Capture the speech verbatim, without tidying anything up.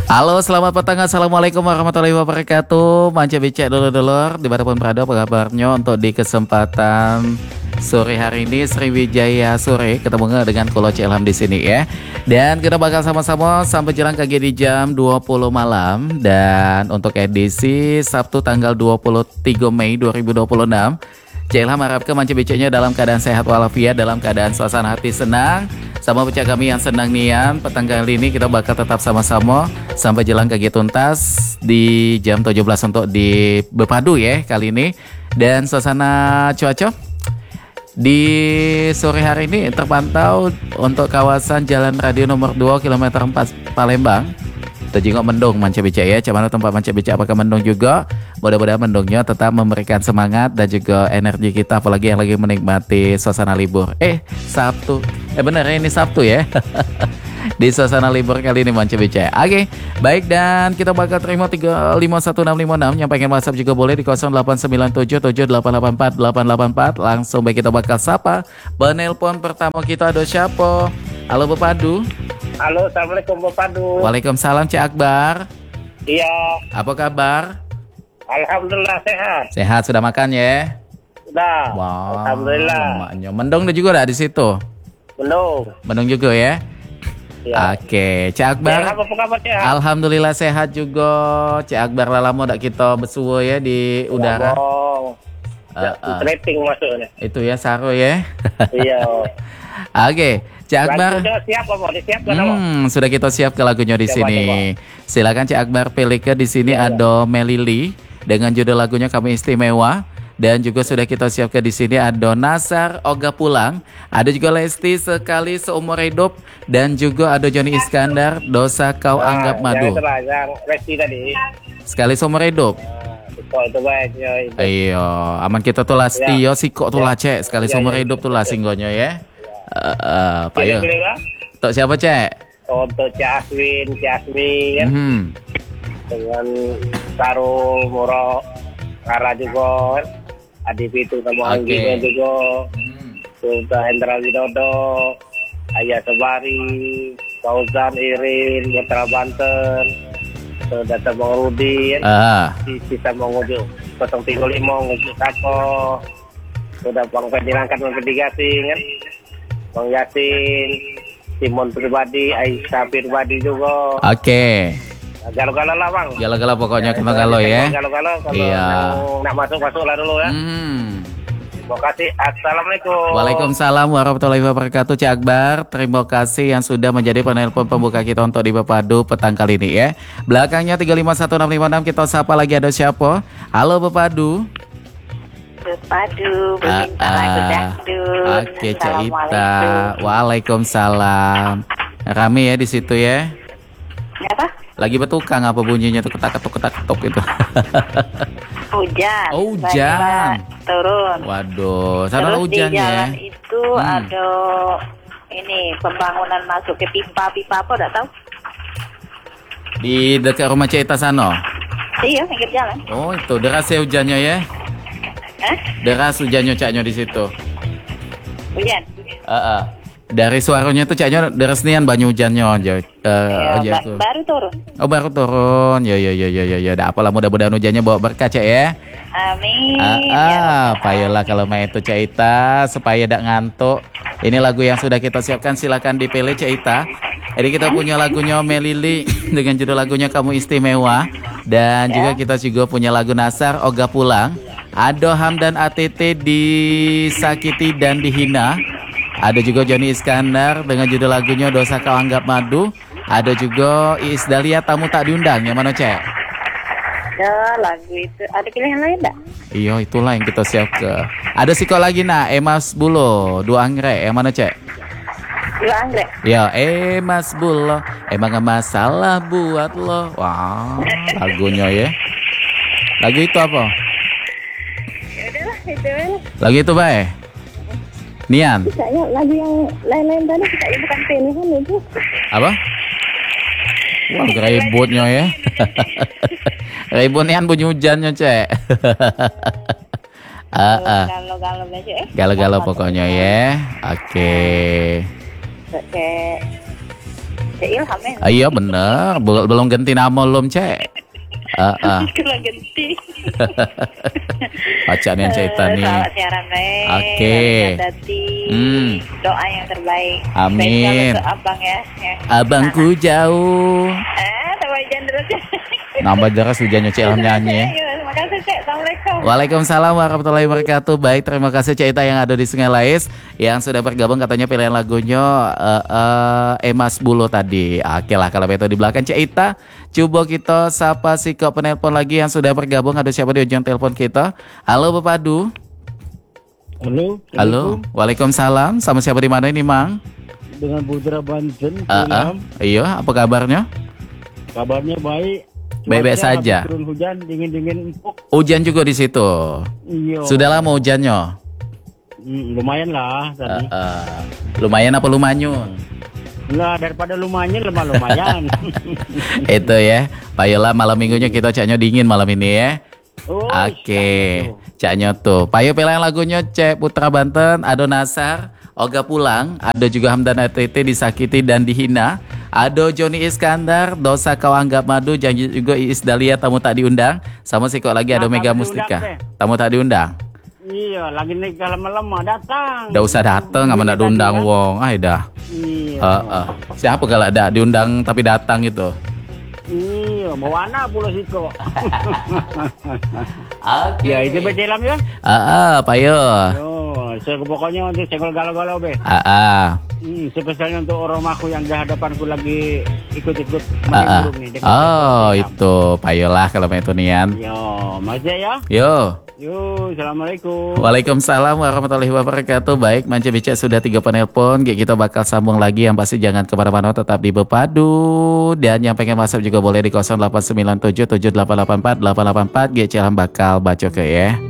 Halo, selamat petang. Assalamualaikum warahmatullahi wabarakatuh. Manca becek dulur-dulur dimanapun berada, apa kabarnya untuk di kesempatan sore hari ini Sriwijaya sore ketemu dengan Kolo C Ilham di sini ya. Dan kita bakal sama-sama sampai jalan kaki di jam dua puluh malam. Dan untuk edisi Sabtu tanggal dua puluh tiga Mei dua ribu dua puluh enam, C Ilham harapkan manca beceknya dalam keadaan sehat walafiat, dalam keadaan suasana hati senang. Sama pecah kami yang senang nian, petang kali ini kita bakal tetap sama-sama sampai jalan kaki tuntas di jam tujuh belas untuk di Bepadu ya kali ini. Dan suasana cuaca di sore hari ini terpantau untuk kawasan Jalan Radio nomor dua kilometer empat Palembang. Terjengok mendung manca becek ya. Cuman tempat manca becek apakah mendung juga? Mudah-mudahan mendungnya tetap memberikan semangat dan juga energi kita, apalagi yang lagi menikmati suasana libur. Eh, Sabtu. Eh bener ini Sabtu ya. Di suasana libur kali ini manca becek. Oke, baik, dan kita bakal terima tiga lima satu enam lima enam. Yang pengen WhatsApp juga boleh di nol delapan sembilan tujuh tujuh delapan delapan empat delapan delapan empat. Langsung baik kita bakal sapa. Penelpon pertama kita ada siapa? Halo Bepadu. Halo, assalamualaikum Bepadu. Waalaikumsalam Cik Akbar. Iya. Apa kabar? Alhamdulillah sehat. Sehat, sudah makan ya? Sudah. Wow. Alhamdulillah. Lemaknya. Mendung juga ada di situ. Mendung. Mendung juga ya? Ya. Oke, Cik Akbar. Ya, apa kabar sehat? Alhamdulillah sehat juga. Cik Akbar lama dak kita besuwo ya di udara. Oh. Uh, uh. Rating masuknya. Itu ya Saro ya. Iya. Oke, Cik Akbar. Sudah siap apa? Disiapkan apa? Hmm, sudah kita siap ke lagunya di Coba, sini. coba. Silakan Cik Akbar pilih ke di sini Ya, ada Melili dengan judul lagunya Kami Istimewa. Dan juga sudah kita siapkan di sini ada Nasar Oga Pulang, ada juga Lesti Sekali Seumur Hidup, dan juga ada Joni Iskandar Dosa Kau Nah, Anggap Madu. Yang itulah, yang Resti tadi. Sekali Seumur Hidup. Nah, itu baiknya itu. Iya, aman kita tuh lah Stio Siko tuh lah Cek. Sekali Ya, Seumur ya, Hidup tuh lah singgonya ya. Eh, eh, Pak yo. Pilih-pilih lah. Untuk siapa Cek? Untuk Jasmine, Jasmine kan? Hmm. Dengan Sarul, Muro, Kara juga, Adi Pitu sama Oke. Anggi juga, Hmm. Sultan Hendra Widodo, Ayah Sebari, Fauzan Irin, Putra Banten, sudah Bang Rudi, Ah. sisa mau ngujuk nol tiga lima ngujuk Sako, sudah Bang Fedi Langkat Mengedigasi kan, Bang Yasin, Simon Pribadi, Aisyah Pribadi juga. Oke. Galau-galau lah bang. Galau-galau pokoknya kita galau ya. Galau-galau kalau Iya. mau nak masuk-masuk lah dulu ya. Hmm. Terima kasih. Assalamualaikum. Waalaikumsalam warahmatullahi wabarakatuh Cik Akbar. Terima kasih yang sudah menjadi penelpon pembuka kita untuk di Bepadu petang kali ini ya. Belakangnya tiga lima satu enam lima enam, kita sapa lagi ada siapa? Halo Bepadu. Bepadu, berminta Ah, lagu ah. dangdut. Oke Cik Ita. Assalamualaikum. Waalaikumsalam. Rame ya di situ ya. Apa? Lagi bertukang apa bunyinya tuh, ketak ketuk ketak ketuk itu. Hujan. Oh, hujan. Tiba-tiba turun. Waduh, sana Terus hujan di jalan ya. itu Hmm. ada ini pembangunan masuk ke pipa-pipa apa, enggak tahu? Di dekat rumah Cik Ita sana. Iya, pinggir jalan. Oh, itu deras ya hujannya ya. Hah? Deras hujannya Caknya di situ. Hujan. Heeh. Dari suaranya tuh Caknya deras nian banyak hujannya aja. Ya, aja ba- tuh. baru turun. Oh, baru turun. Ya ya ya ya ya ya. Dah apalah, mudah-mudahan hujannya bawa berkah Cak ya. Amin. Ah, Ya ah Rabbal payolah kalau main itu Cak Ita supaya tidak ngantuk. Ini lagu yang sudah kita siapkan, silakan dipilih Cak Ita. Jadi kita punya lagunya Melili dengan judul lagunya Kamu Istimewa, dan juga kita juga punya lagu Nasar Oga Pulang. Ado Hamdan A T T Disakiti dan Dihina. Ada juga Joni Iskandar dengan judul lagunya Dosa Kau Anggap Madu. Ada juga Iis Dahlia Tamu Tak Diundang. Yang mana Cek? Ya, lagu itu. Ada pilihan lain enggak? Iya, itulah yang kita siap ke. Ada siko lagi nak, Emas Bulo, Dua Anggrek. Yang mana Cek? Dua anggrek. Ya, Emas Bulo, emang gak masalah buat lo. Wah, lagunya ya. Lagu itu apa? Ya udahlah, itu lah. Lagu itu baik. Nian, Kayaknya lagu yang lain-lain tadi kayaknya bukan pilihan itu. apa? Wah, ributnya ya. Ribut nian bunyi hujannya Cek. Ah, ah. Galau-galau aja eh. Galau-galau pokoknya ya. Oke. Oke. Cek Ilham ya. Ah, iya bener, Bel- belum ganti nama belum cek. Ah, ah. Kalau ganti. Bacaan yang cerita Eh, nih. Selamat siaran, Mei. Oke. Dati. Hmm. Doa yang terbaik. Amin. Spesial untuk abang ya. yang Abangku sana. jauh. Eh, tambah hujan terus. Nambah deras hujannya Cek Ilham nyanyi ya. Iya, terima kasih, Cek. Assalamualaikum. Waalaikumsalam warahmatullahi wabarakatuh. Baik, terima kasih Cek Ita yang ada di Sungai Lais yang sudah bergabung, katanya pilihan lagunya uh, uh, Emas Bulo tadi. Oke lah kalau itu di belakang Cek Ita. Coba kita sapa si kok penelpon lagi yang sudah bergabung. Ada siapa di ujung telepon kita? Halo Bapak Padu. Halo. Halo. Waalaikumsalam. Sama siapa di mana ini, Mang? Dengan Putra Banten. Uh, uh, iya, apa kabarnya? Kabarnya baik. Baik-baik Cuaca saja. habis turun hujan, dingin-dingin empuk. Hujan juga di situ. Iya. Sudah lama hujannya? Hmm, lumayan lah Uh, tadi. uh, lumayan apa lumanyun? Lah daripada lumayan lemah lumayan. Itu ya, Payola malam minggunya kita caknya dingin malam ini ya. Oh, Oke, caknya tuh. Payo pilihan lagunya Cek Putra Banten, Ado Nasar, Oga Pulang, ada juga Hamdan A T T, Disakiti dan Dihina. Ada Joni Iskandar, Dosa Kau Anggap Madu, janji juga Iis Dahlia, Tamu Tak Diundang. Sama si kok lagi ada Nah, Mega tamu Mustika, diundang, teh. Tamu Tak Diundang. Iya, lagi nikah lama-lama datang. Udah usah dateng, nggak nak diundang wong, ah dah. Iya. Uh, uh. Siapa kalau ada diundang tapi datang itu? Iya, mau anak pula siko. Oke. Ya, itu berjalan ya. Ah, ah, Payo. Oh, saya pokoknya untuk senggol galau-galau be. Ah, ah. Hmm, spesialnya untuk orang aku yang di hadapanku lagi ikut-ikut Ah, ah. menimbrung nih. dengan Oh, Instagram. itu Payolah kalau itu nian. Yo, makasih ya. Yo. Yo, assalamualaikum. Waalaikumsalam warahmatullahi wabarakatuh. Baik, Manca Bica sudah tiga penelpon. Kita bakal sambung lagi. Yang pasti jangan kemana-mana, tetap di Bepadu. Dan yang pengen masuk juga boleh di nol delapan sembilan tujuh tujuh delapan delapan empat delapan delapan empat. G C bakal baca ke ya.